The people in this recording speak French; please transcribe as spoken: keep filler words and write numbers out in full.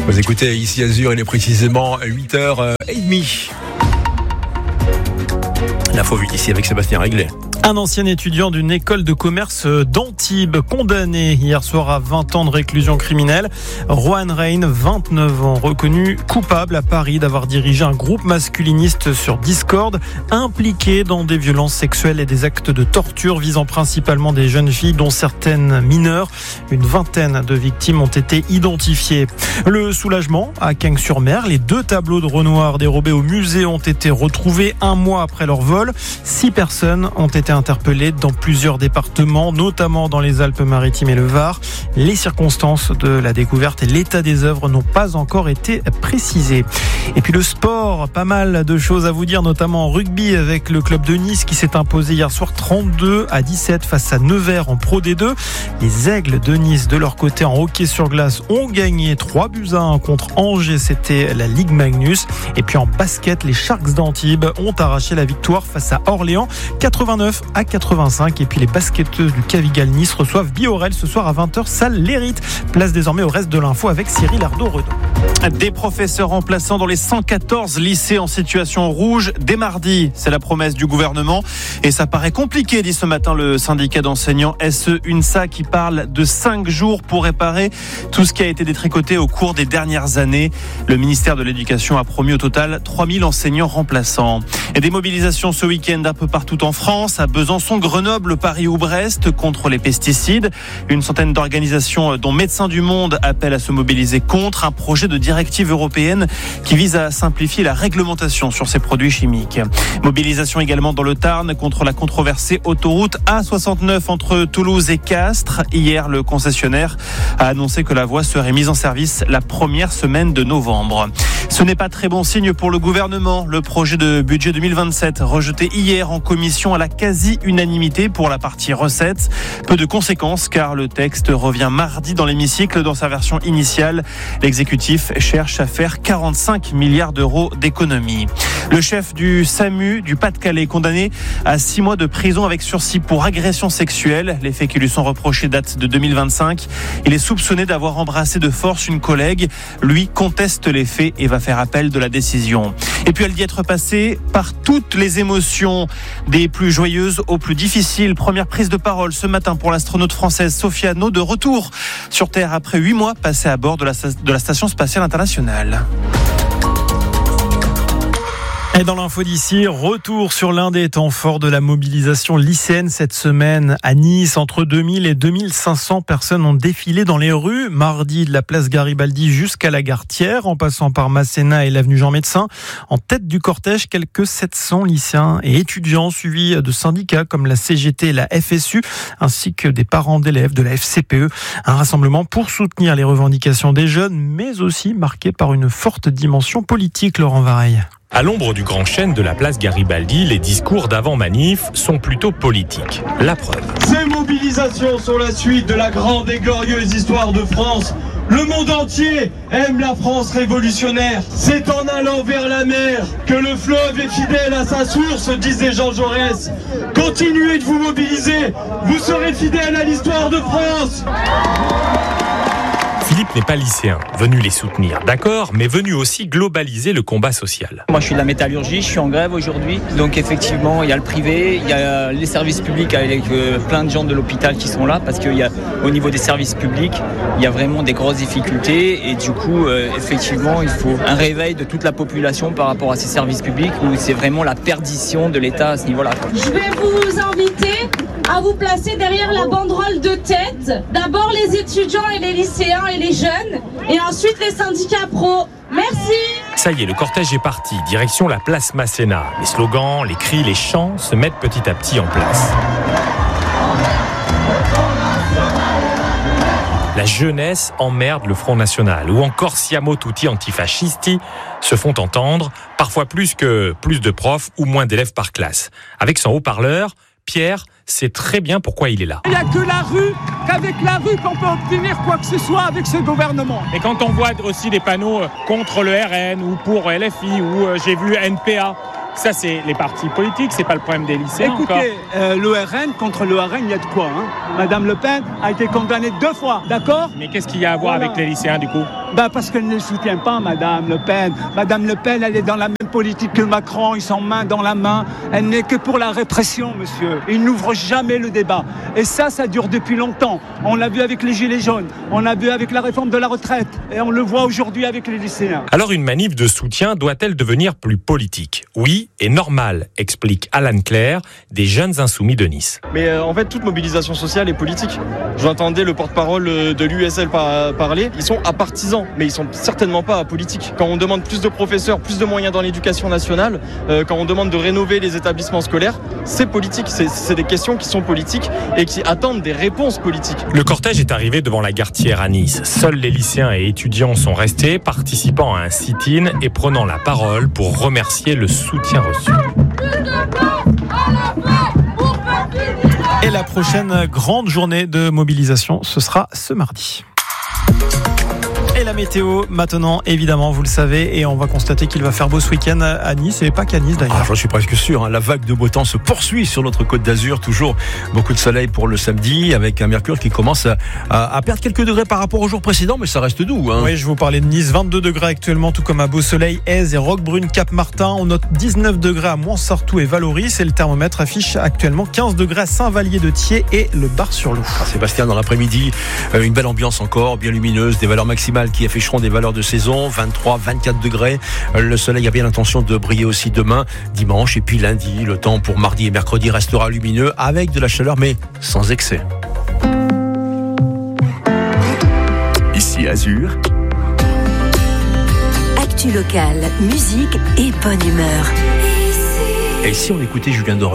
Vous écoutez ici Azur, il est précisément huit heures trente. L'info vue ici avec Sébastien Réglet. Un ancien étudiant d'une école de commerce d'Antibes, condamné hier soir à vingt ans de réclusion criminelle. Juan Rein, vingt-neuf ans, reconnu coupable à Paris d'avoir dirigé un groupe masculiniste sur Discord, impliqué dans des violences sexuelles et des actes de torture visant principalement des jeunes filles, dont certaines mineures. Une vingtaine de victimes ont été identifiées. Le soulagement à Cagnes-sur-Mer, les deux tableaux de Renoir dérobés au musée ont été retrouvés un mois après leur vol. Six personnes ont été interpellés dans plusieurs départements, notamment dans les Alpes-Maritimes et le Var. Les circonstances de la découverte et l'état des œuvres n'ont pas encore été précisés. Et puis le sport, pas mal de choses à vous dire, notamment en rugby avec le club de Nice qui s'est imposé hier soir trente-deux à dix-sept face à Nevers en Pro D deux. Les Aigles de Nice, de leur côté en hockey sur glace, ont gagné trois buts à un contre Angers, c'était la Ligue Magnus. Et puis en basket, les Sharks d'Antibes ont arraché la victoire face à Orléans, quatre-vingt-neuf à quatre-vingt-cinq. Et puis les basketteuses du Cavigal Nice reçoivent Biorel ce soir à vingt heures, salle L'Érite. Place désormais au reste de l'info avec Cyril Ardo-Redon. Des professeurs remplaçants dans les cent quatorze lycées en situation rouge dès mardi. C'est la promesse du gouvernement et ça paraît compliqué, dit ce matin le syndicat d'enseignants S E UNSA qui parle de cinq jours pour réparer tout ce qui a été détricoté au cours des dernières années. Le ministère de l'Éducation a promis au total trois mille enseignants remplaçants. Et des mobilisations ce week-end un peu partout en France, à Besançon, Grenoble, Paris ou Brest contre les pesticides. Une centaine d'organisations dont Médecins du Monde appellent à se mobiliser contre un projet de directive européenne qui vise à simplifier la réglementation sur ces produits chimiques. Mobilisation également dans le Tarn contre la controversée autoroute A soixante-neuf entre Toulouse et Castres. Hier, le concessionnaire a annoncé que la voie serait mise en service la première semaine de novembre. Ce n'est pas très bon signe pour le gouvernement. Le projet de budget deux mille vingt-sept, rejeté hier en commission à la quasi-unanimité pour la partie recettes. Peu de conséquences car le texte revient mardi dans l'hémicycle dans sa version initiale. L'exécutif cherche à faire quarante-cinq milliards d'euros d'économies. Le chef du SAMU du Pas-de-Calais condamné à six mois de prison avec sursis pour agression sexuelle. Les faits qui lui sont reprochés datent de deux mille vingt-cinq. Il est soupçonné d'avoir embrassé de force une collègue. Lui conteste les faits et va faire appel de la décision. Et puis elle dit être passée par toutes les émotions, des plus joyeuses aux plus difficiles. Première prise de parole ce matin pour l'astronaute française Sophia Anno, de retour sur Terre après huit mois passés à bord de la, de la Station Spatiale Internationale. Et dans l'info d'ici, retour sur l'un des temps forts de la mobilisation lycéenne cette semaine à Nice. Entre deux mille et deux mille cinq cents personnes ont défilé dans les rues mardi de la place Garibaldi jusqu'à la gare Thiers, en passant par Masséna et l'avenue Jean Médecin. En tête du cortège, quelques sept cents lycéens et étudiants suivis de syndicats comme la C G T et la F S U, ainsi que des parents d'élèves de la F C P E. Un rassemblement pour soutenir les revendications des jeunes, mais aussi marqué par une forte dimension politique, Laurent Vareille. À l'ombre du grand chêne de la place Garibaldi, les discours d'avant-manif sont plutôt politiques. La preuve. Ces mobilisations sont la suite de la grande et glorieuse histoire de France. Le monde entier aime la France révolutionnaire. C'est en allant vers la mer que le fleuve est fidèle à sa source, disait Jean Jaurès. Continuez de vous mobiliser, vous serez fidèles à l'histoire de France. Philippe n'est pas lycéen, venu les soutenir, d'accord, mais venu aussi globaliser le combat social. Moi je suis de la métallurgie, je suis en grève aujourd'hui, donc effectivement il y a le privé, il y a les services publics avec plein de gens de l'hôpital qui sont là, parce qu'au niveau des services publics, il y a vraiment des grosses difficultés et du coup euh, effectivement il faut un réveil de toute la population par rapport à ces services publics où c'est vraiment la perdition de l'État à ce niveau-là. Je vais vous inviter à vous placer derrière la banderole de tête. D'abord les étudiants et les lycéens et les jeunes, et ensuite les syndicats pro. Merci. Ça y est, le cortège est parti, direction la place Masséna. Les slogans, les cris, les chants se mettent petit à petit en place. La jeunesse emmerde le Front National, ou encore Siamo tutti antifascisti se font entendre, parfois plus que plus de profs ou moins d'élèves par classe. Avec son haut-parleur, Pierre sait très bien pourquoi il est là. Il n'y a que la rue, qu'avec la rue qu'on peut obtenir quoi que ce soit avec ce gouvernement. Et quand on voit aussi des panneaux contre le R N ou pour L F I ou euh, j'ai vu N P A, Ça, c'est les partis politiques, c'est pas le problème des lycéens. Écoutez, encore. Euh, l'O R N, contre l'O R N, il y a de quoi. Hein. Madame Le Pen a été condamnée deux fois, d'accord ? Mais qu'est-ce qu'il y a à voir Voilà. avec les lycéens, du coup ? Bah parce qu'elle ne soutient pas Madame Le Pen. Madame Le Pen, elle est dans la même politique que Macron, ils sont main dans la main. Elle n'est que pour la répression, monsieur. Il n'ouvre jamais le débat. Et ça, ça dure depuis longtemps. On l'a vu avec les Gilets jaunes, on l'a vu avec la réforme de la retraite, et on le voit aujourd'hui avec les lycéens. Alors une manif de soutien doit-elle devenir plus politique ? Oui, et normale, explique Alan Claire, des Jeunes Insoumis de Nice. Mais euh, en fait, toute mobilisation sociale est politique. J'entendais le porte-parole de l'U S L par- parler. Ils sont apartisans, mais ils sont certainement pas apolitiques. Quand on demande plus de professeurs, plus de moyens dans l'éducation nationale, euh, quand on demande de rénover les établissements scolaires, c'est politique. C'est, c'est des questions qui sont politiques et qui attendent des réponses politiques. Le cortège est arrivé devant la Gartière à Nice. Seuls les lycéens et étudiants sont restés, participant à un sit-in et prenant la parole pour remercier le soutien reçu. Et la prochaine grande journée de mobilisation, ce sera ce mardi. Et la météo, maintenant, évidemment, vous le savez, et on va constater qu'il va faire beau ce week-end à Nice, et pas qu'à Nice d'ailleurs. Ah, j'en suis presque sûr, hein. La vague de beau temps se poursuit sur notre côte d'Azur, toujours beaucoup de soleil pour le samedi, avec un mercure qui commence à, à, à perdre quelques degrés par rapport au jour précédent, mais ça reste doux. Hein. Oui, je vous parlais de Nice, vingt-deux degrés actuellement, tout comme à Beau-Soleil, Èze et Roquebrune, Cap-Martin. On note dix-neuf degrés à Montsartou et Valoris, et le thermomètre affiche actuellement quinze degrés à Saint-Vallier-de-Thiers et le Bar-sur-Loup. Ah, Sébastien, dans l'après-midi, euh, une belle ambiance encore, bien lumineuse, des valeurs maximales qui afficheront des valeurs de saison, vingt-trois, vingt-quatre degrés. Le soleil a bien l'intention de briller aussi demain, dimanche, et puis lundi. Le temps pour mardi et mercredi restera lumineux avec de la chaleur, mais sans excès. Ici Azur. Actu locale, musique et bonne humeur. Et si on écoutait Julien Doré ?